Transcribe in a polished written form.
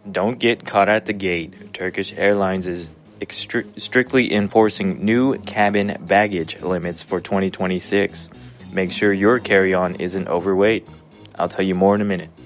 Don't get caught at the gate. Turkish Airlines is strictly enforcing new cabin baggage limits for 2026. Make sure your carry-on isn't overweight. I'll tell you more in a minute.